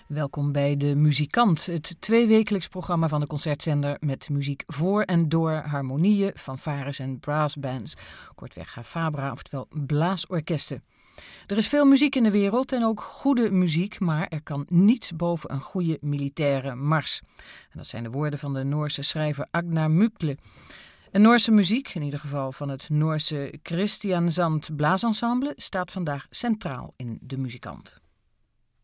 Welkom bij De Muzikant, het tweewekelijks programma van de concertzender met muziek voor en door harmonieën, fanfares en brassbands, kortweg Hafabra, oftewel blaasorkesten. Er is veel muziek in de wereld en ook goede muziek, maar er kan niets boven een goede militaire mars. En dat zijn de woorden van de Noorse schrijver Agnar Mykle. En Noorse muziek, in ieder geval van het Noorse Kristiansand Blaasensemble, staat vandaag centraal in De Muzikant.